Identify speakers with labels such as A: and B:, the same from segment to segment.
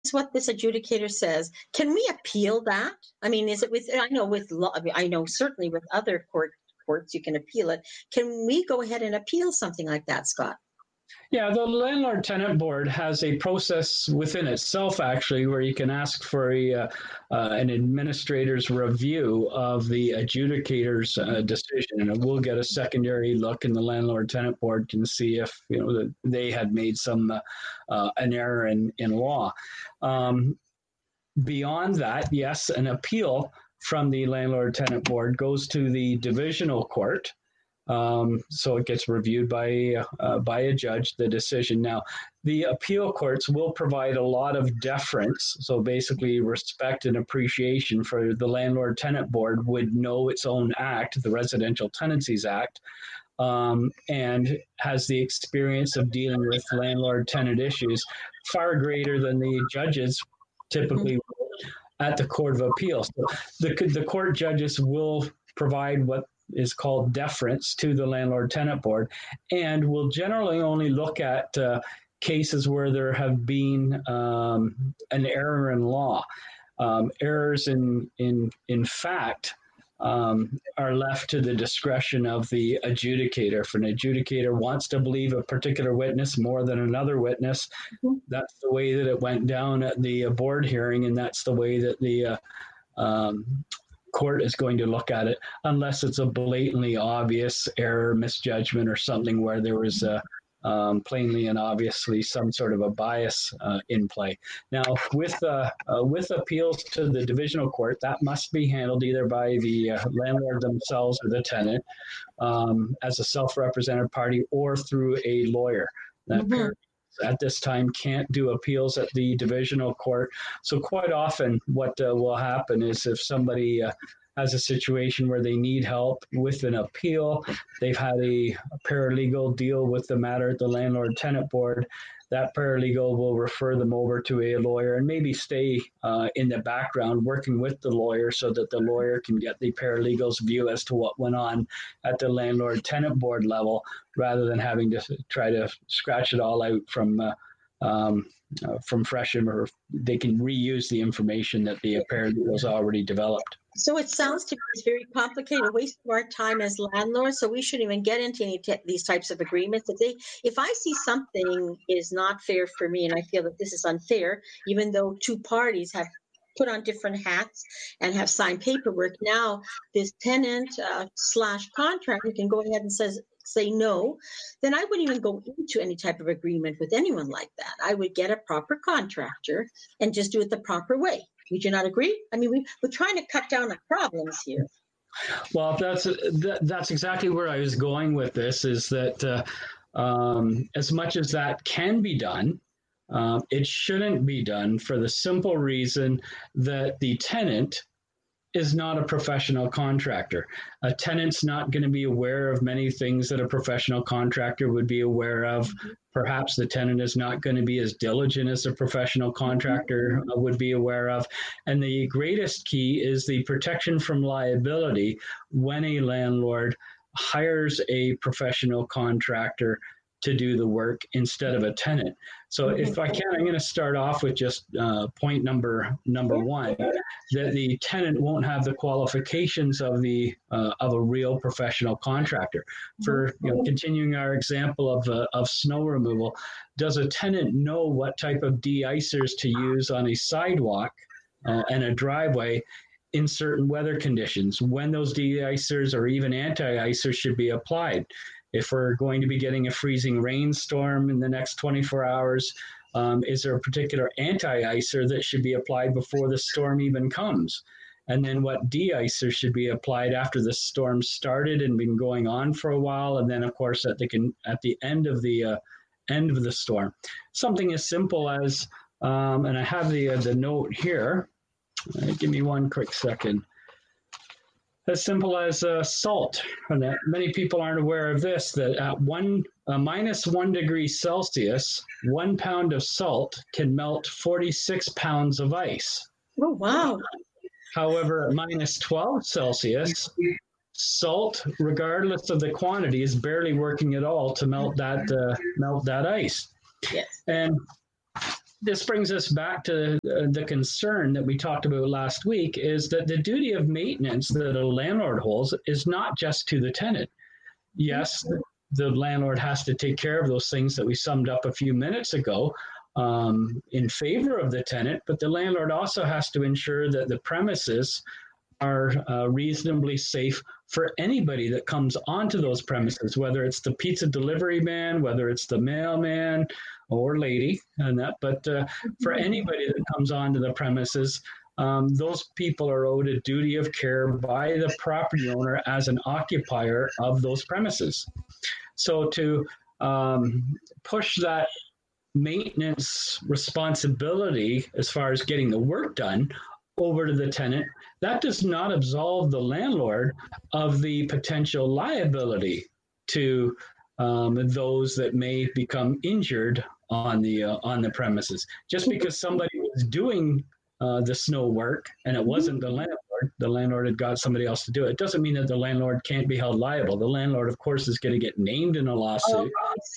A: what this adjudicator says, can we appeal that? I mean, is it with, I know with law, I know certainly with other courts you can appeal it. Can we go ahead and appeal something like that, Scott?
B: Yeah, the Landlord Tenant Board has a process within itself, actually, where you can ask for an administrator's review of the adjudicator's decision, and we'll get a secondary look, and the Landlord Tenant Board can see if they had made an error in law. Beyond that, yes, an appeal from the Landlord Tenant Board goes to the divisional court. So it gets reviewed by a judge, the decision. Now, the appeal courts will provide a lot of deference. So basically, respect and appreciation for the Landlord Tenant Board would know its own act, the Residential Tenancies Act, and has the experience of dealing with landlord-tenant issues far greater than the judges typically at the Court of Appeals. So the court judges will provide what is called deference to the Landlord-Tenant Board, and will generally only look at cases where there have been an error in law. Errors in fact are left to the discretion of the adjudicator. If an adjudicator wants to believe a particular witness more than another witness, that's the way that it went down at the board hearing, and that's the way that the court is going to look at it, unless it's a blatantly obvious error, misjudgment, or something where there was plainly and obviously some sort of a bias in play. Now, with appeals to the divisional court, that must be handled either by the landlord themselves or the tenant as a self-represented party, or through a lawyer. That at this time can't do appeals at the divisional court. So quite often what will happen is if somebody has a situation where they need help with an appeal, they've had a paralegal deal with the matter at the Landlord Tenant Board, that paralegal will refer them over to a lawyer and maybe stay in the background working with the lawyer so that the lawyer can get the paralegal's view as to what went on at the Landlord Tenant Board level, rather than having to try to scratch it all out from fresh, or they can reuse the information that the paralegal's already developed.
A: So it sounds to me it's very complicated, a waste of our time as landlords. So we shouldn't even get into any these types of agreements. If I see something is not fair for me, and I feel that this is unfair, even though two parties have put on different hats and have signed paperwork, now this tenant slash contractor can go ahead and say no, then I wouldn't even go into any type of agreement with anyone like that. I would get a proper contractor and just do it the proper way. Would you not agree? I mean, we're trying to cut down on problems here.
B: Well, that's exactly where I was going with this, is that as much as that can be done, it shouldn't be done, for the simple reason that the tenant is not a professional contractor. A tenant's not going to be aware of many things that a professional contractor would be aware of. Perhaps the tenant is not going to be as diligent as a professional contractor would be aware of. And the greatest key is the protection from liability when a landlord hires a professional contractor to do the work instead of a tenant. So if I can, I'm going to start off with just point number one, that the tenant won't have the qualifications of a real professional contractor. For continuing our example of snow removal, does a tenant know what type of de-icers to use on a sidewalk and a driveway in certain weather conditions, when those de-icers or even anti-icers should be applied? If we're going to be getting a freezing rainstorm in the next 24 hours, is there a particular anti-icer that should be applied before the storm even comes? And then what de-icer should be applied after the storm started and been going on for a while? And then, of course, at the end of the storm. Something as simple as, and I have the note here. Give me one quick second. As simple as salt. And that many people aren't aware of this, that at minus 1 degree Celsius, 1 pound of salt can melt 46 pounds of ice.
A: Oh, wow.
B: However, at minus 12 Celsius, salt, regardless of the quantity, is barely working at all to melt that ice.
A: Yes.
B: And this brings us back to the concern that we talked about last week, is that the duty of maintenance that a landlord holds is not just to the tenant. Yes, the landlord has to take care of those things that we summed up a few minutes ago in favor of the tenant, but the landlord also has to ensure that the premises are reasonably safe for anybody that comes onto those premises, whether it's the pizza delivery man, whether it's the mailman or lady, and that. But for anybody that comes onto the premises, those people are owed a duty of care by the property owner as an occupier of those premises. So to push that maintenance responsibility as far as getting the work done over to the tenant, that does not absolve the landlord of the potential liability to those that may become injured on the premises. Just because somebody was doing the snow work and it wasn't the landlord had got somebody else to do it, doesn't mean that the landlord can't be held liable. The landlord, of course, is going to get named in a lawsuit.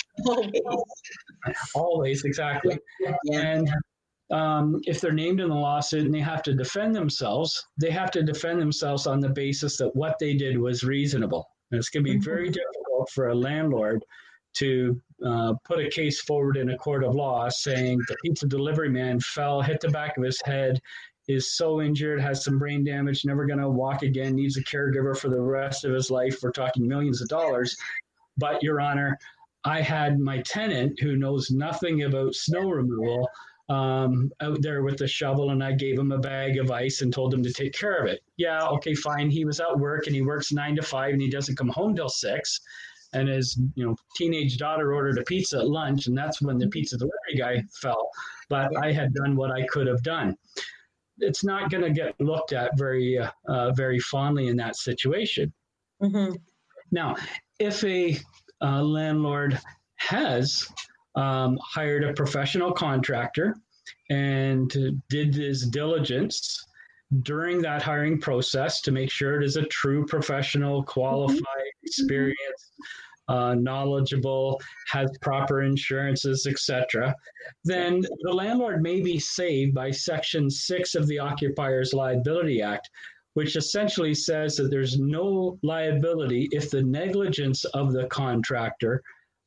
B: Always, exactly. Yeah. And if they're named in the lawsuit and they have to defend themselves, on the basis that what they did was reasonable. And it's going to be very difficult for a landlord to put a case forward in a court of law saying the pizza delivery man fell, hit the back of his head, is so injured, has some brain damage, never going to walk again, needs a caregiver for the rest of his life. We're talking millions of dollars. But, Your Honor, I had my tenant who knows nothing about snow removal out there with the shovel, and I gave him a bag of ice and told him to take care of it. Yeah, okay, fine. He was at work and he works 9 to 5 and he doesn't come home till 6. And his teenage daughter ordered a pizza at lunch, and that's when the pizza delivery guy fell. But I had done what I could have done. It's not going to get looked at very fondly in that situation. Mm-hmm. Now, if a landlord has hired a professional contractor and did his diligence during that hiring process to make sure it is a true professional, qualified, experienced, knowledgeable, has proper insurances, etc., then the landlord may be saved by Section 6 of the Occupiers Liability Act, which essentially says that there's no liability if the negligence of the contractor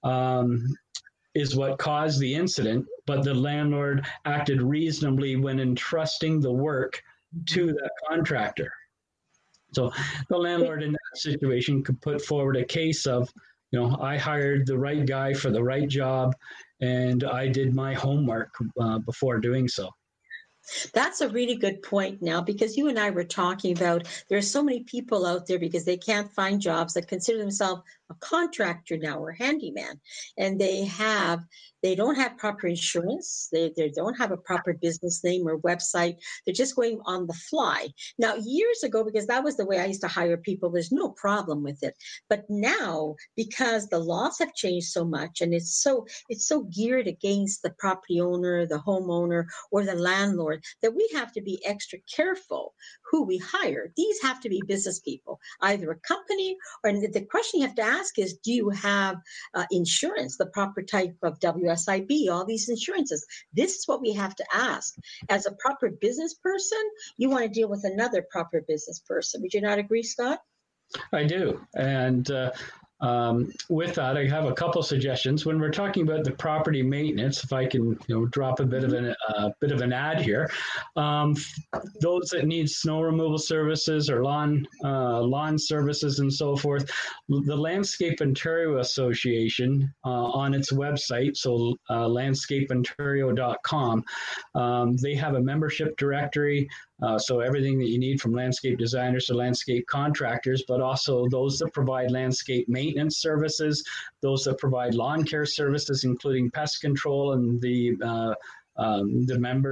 B: is what caused the incident, but the landlord acted reasonably when entrusting the work to that contractor. So the landlord in that situation could put forward a case of, I hired the right guy for the right job, and I did my homework before doing so.
A: That's a really good point now, because you and I were talking about there are so many people out there because they can't find jobs that consider themselves a contractor now or handyman, and they don't have proper insurance. They don't have a proper business name or website. They're just going on the fly. Now, years ago, because that was the way I used to hire people, there's no problem with it. But now, because the laws have changed so much, and it's so geared against the property owner, the homeowner, or the landlord, that we have to be extra careful who we hire. These have to be business people, either a company, or the question you have to ask is, do you have insurance, the proper type of WSIB, all these insurances? This is what we have to ask. As a proper business person, you want to deal with another proper business person. Would you not agree, Scott?
B: I do. And with that, I have a couple suggestions. When we're talking about the property maintenance, if I can, drop a bit of an ad here, those that need snow removal services or lawn services and so forth, the Landscape Ontario Association on its website, so landscapeontario.com, they have a membership directory. So everything that you need from landscape designers to landscape contractors, but also those that provide landscape maintenance services, those that provide lawn care services, including pest control, and the members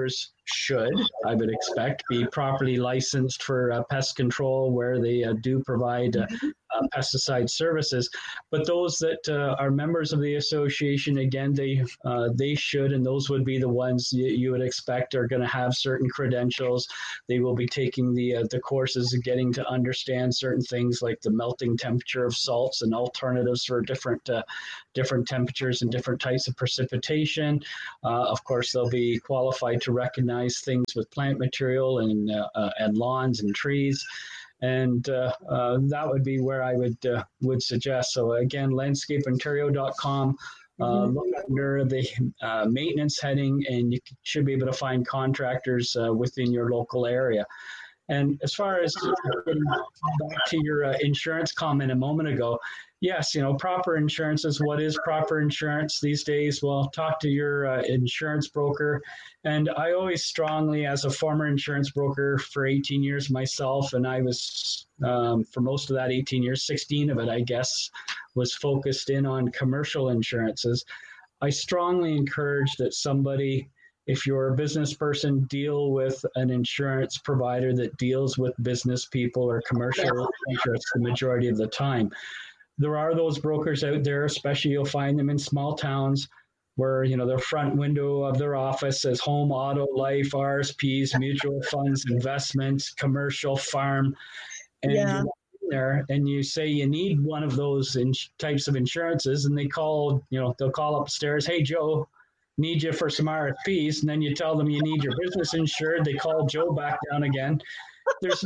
B: should, I would expect, be properly licensed for pest control where they do provide pesticide services. But those that are members of the association, again, they should, and those would be the ones you would expect are going to have certain credentials. They will be taking the courses and getting to understand certain things like the melting temperature of salts and alternatives for different temperatures and different types of precipitation. Of course, they'll be qualified to recognize things with plant material and lawns and trees. And that would be where I would suggest. So again, landscapeontario.com, look under the maintenance heading, and you should be able to find contractors within your local area. And as far as getting back to your insurance comment a moment ago, yes, proper insurance is what is proper insurance these days. Well, talk to your insurance broker. And I always strongly, as a former insurance broker for 18 years myself, and I was, for most of that 18 years, 16 of it, I guess, was focused in on commercial insurances. I strongly encourage that somebody, if you're a business person, deal with an insurance provider that deals with business people or commercial interests the majority of the time. There are those brokers out there, especially you'll find them in small towns where, their front window of their office says home, auto, life, RSPs, mutual funds, investments, commercial, farm. And you're there and you say you need one of those types of insurances, and they call, they'll call upstairs, hey, Joe, need you for some RFPs, and then you tell them you need your business insured. They call Joe back down again. There's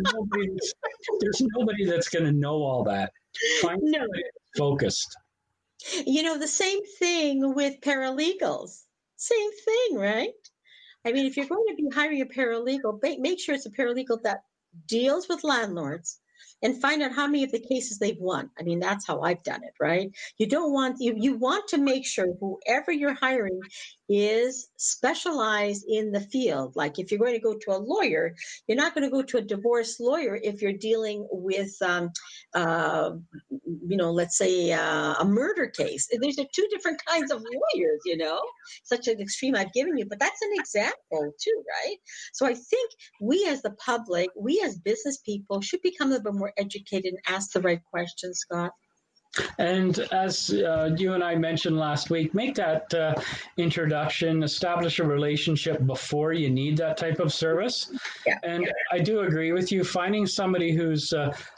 B: nobody that's going to know all that. Find somebody focused.
A: The same thing with paralegals. Same thing, right? I mean, if you're going to be hiring a paralegal, make sure it's a paralegal that deals with landlords, and find out how many of the cases they've won. I mean, that's how I've done it, right? You want to make sure whoever you're hiring is specialized in the field. Like if you're going to go to a lawyer, you're not going to go to a divorce lawyer if you're dealing with, let's say a murder case. There's two different kinds of lawyers, such an extreme I've given you, but that's an example too, right? So I think we as the public, we as business people should become a little bit more educated and ask the right questions, Scott.
B: And as you and I mentioned last week, make that introduction, establish a relationship before you need that type of service.
A: Yeah.
B: And I do agree with you, finding somebody whose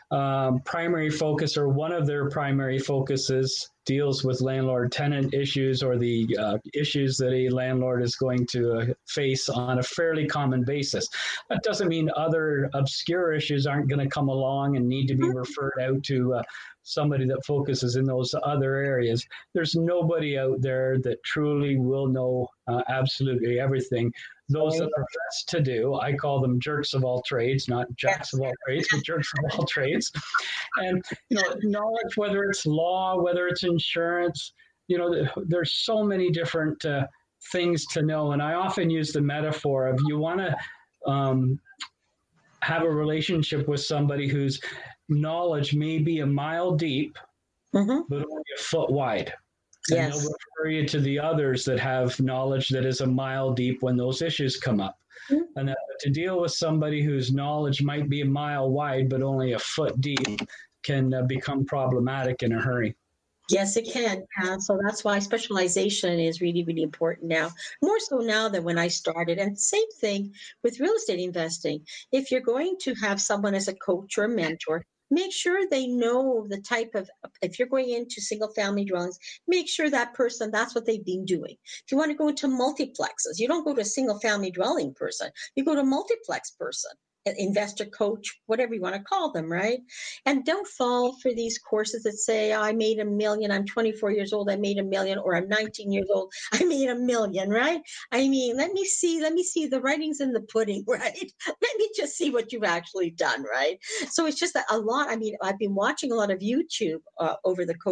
B: primary focus or one of their primary focuses deals with landlord-tenant issues or the issues that a landlord is going to face on a fairly common basis. That doesn't mean other obscure issues aren't going to come along and need to be referred out to somebody that focuses in those other areas. There's nobody out there that truly will know absolutely everything. Those that profess to do, I call them jerks of all trades, not jacks of all trades, but jerks of all trades. And, knowledge, whether it's law, whether it's insurance, there's so many different things to know. And I often use the metaphor of you want to have a relationship with somebody whose knowledge may be a mile deep, but only a foot wide. And they'll refer you to the others that have knowledge that is a mile deep when those issues come up. And that to deal with somebody whose knowledge might be a mile wide, but only a foot deep can become problematic in a hurry.
A: Yes, it can. So that's why specialization is really, really important now, more so now than when I started. And same thing with real estate investing. If you're going to have someone as a coach or a mentor, make sure they know the type of, if you're going into single family dwellings, make sure that person, that's what they've been doing. If you want to go into multiplexes, you don't go to a single family dwelling person, you go to a multiplex person. Investor coach, whatever you want to call them, right? And don't fall for these courses that say, I made $1 million, I'm 24 years old, I made $1 million, or I'm 19 years old, I made $1 million, right? I mean, let me see the writings in the pudding, right? Let me just see what you've actually done, right? So it's just a lot. I mean, I've been watching a lot of YouTube over the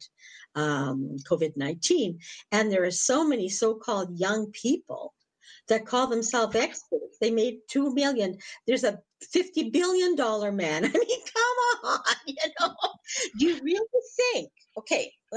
A: COVID-19, and there are so many so-called young people that call themselves experts. They made $2 million. There's a $50 billion man. I mean, come on, Do you really think, okay, let's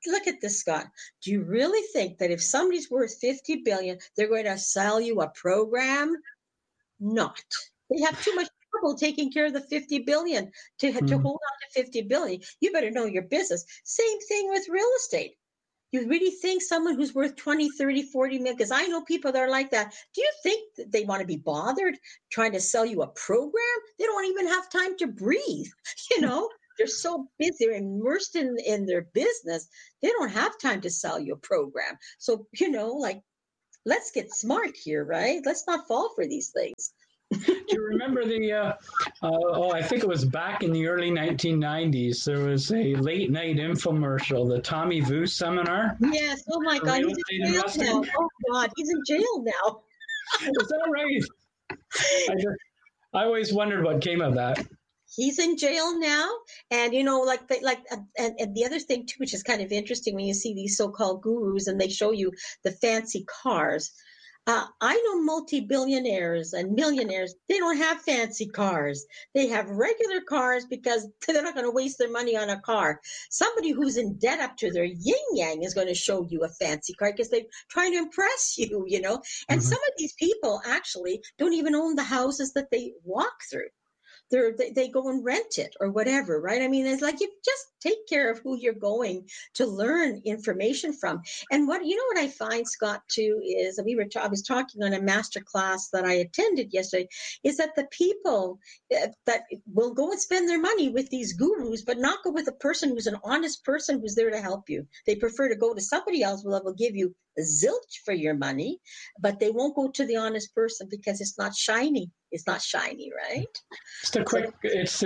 A: look at this, Scott. Do you really think that if somebody's worth 50 billion, they're going to sell you a program? Not. They have too much trouble taking care of the 50 billion to hold on to 50 billion. You better know your business. Same thing with real estate. You really think someone who's worth 20, 30, 40 million, because I know people that are like that. Do you think that they want to be bothered trying to sell you a program? They don't even have time to breathe. They're so busy, they're immersed in their business. They don't have time to sell you a program. So, let's get smart here, right? Let's not fall for these things.
B: Do you remember I think it was back in the early 1990s, there was a late night infomercial, the Tommy Vu seminar?
A: Yes. Oh my God, he's in jail now. Oh God, he's in jail now.
B: Is that right? I always wondered what came of that.
A: He's in jail now, and and the other thing too, which is kind of interesting when you see these so-called gurus and they show you the fancy cars. I know multi-billionaires and millionaires, they don't have fancy cars. They have regular cars because they're not going to waste their money on a car. Somebody who's in debt up to their yin-yang is going to show you a fancy car because they're trying to impress you, And some of these people actually don't even own the houses that they walk through. They go and rent it or whatever, right? I mean, it's like you just take care of who you're going to learn information from. And what I find, Scott, too, is I was talking on a master class that I attended yesterday, is that the people that will go and spend their money with these gurus, but not go with a person who's an honest person who's there to help you. They prefer to go to somebody else who will give you zilch for your money, but they won't go to the honest person because it's not shiny. It's not shiny, right?
B: It's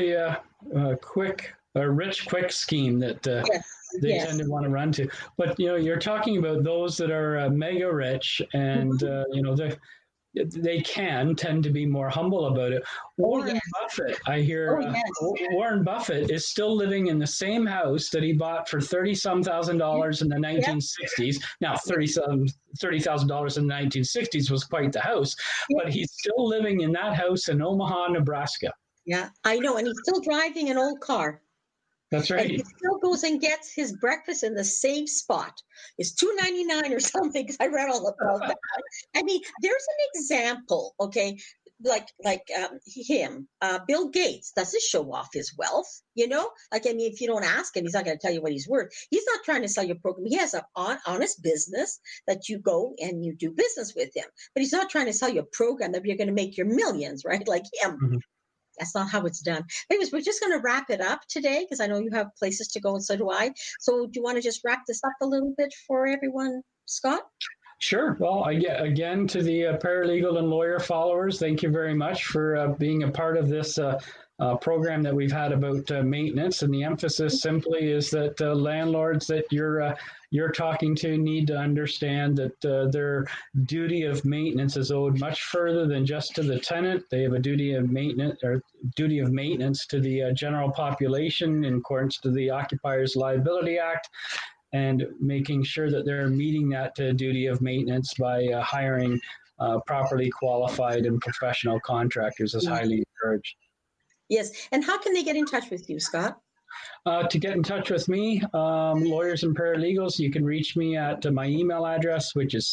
B: a rich quick scheme that they tend to want to run to. But you're talking about those that are mega rich, and they can tend to be more humble about it. Warren Buffett, I hear, Warren Buffett is still living in the same house that he bought for $30,000 in the 1960s. Now, $30,000 in the 1960s was quite the house, but he's still living in that house in Omaha, Nebraska.
A: Yeah, I know, and he's still driving an old car.
B: That's right.
A: And he still goes and gets his breakfast in the same spot. It's $2.99 or something, because I read all about that. I mean, there's an example, okay, like him, Bill Gates doesn't show off his wealth, if you don't ask him, he's not going to tell you what he's worth. He's not trying to sell your program. He has an honest business that you go and you do business with him, but he's not trying to sell you a program that you're going to make your millions, right? Like him. Mm-hmm. That's not how it's done. Anyways, we're just going to wrap it up today because I know you have places to go and so do I. So do you want to just wrap this up a little bit for everyone, Scott?
B: Sure. Well, again, to the paralegal and lawyer followers, thank you very much for being a part of this program that we've had about maintenance. And the emphasis simply is that landlords that you're talking to need to understand that their duty of maintenance is owed much further than just to the tenant. They have a duty of maintenance to the general population in accordance to the Occupiers Liability Act, and making sure that they're meeting that duty of maintenance by hiring properly qualified and professional contractors is highly encouraged.
A: Yes. And how can they get in touch with you, Scott?
B: To get in touch with me, lawyers and paralegals, you can reach me at my email address, which is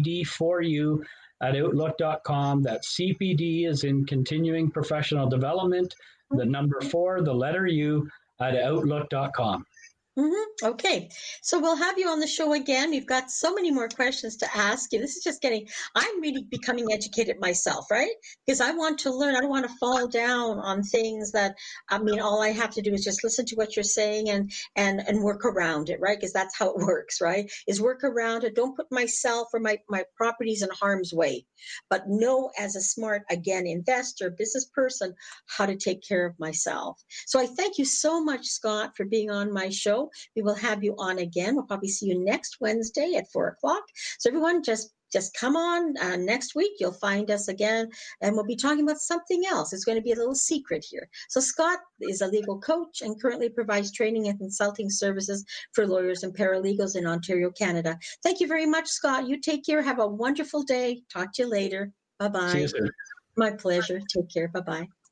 B: cpd4u@outlook.com. That CPD is in continuing professional development. The number 4, the letter U, @outlook.com.
A: Mm-hmm. Okay. So we'll have you on the show again. We've got so many more questions to ask you. This is just I'm really becoming educated myself, right? Because I want to learn. I don't want to fall down on things that, all I have to do is just listen to what you're saying and work around it, right? Because that's how it works, right? Is work around it. Don't put myself or my properties in harm's way, but know as a smart, again, investor, business person, how to take care of myself. So I thank you so much, Scott, for being on my show. We will have you on again. We'll probably see you next Wednesday at 4:00. So everyone, just come on next week. You'll find us again, and we'll be talking about something else. It's going to be a little secret here. So Scott is a legal coach and currently provides training and consulting services for lawyers and paralegals in Ontario, Canada. Thank you very much, Scott. You take care. Have a wonderful day. Talk to you later. Bye-bye.
B: See you soon.
A: My pleasure. Take care. Bye-bye.